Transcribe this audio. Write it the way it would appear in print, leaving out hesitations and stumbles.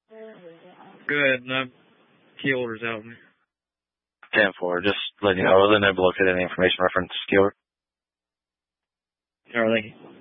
Go ahead, and key orders out. 10-4, just letting you know, I wasn't able to locate any information reference to key order. All right, thank you.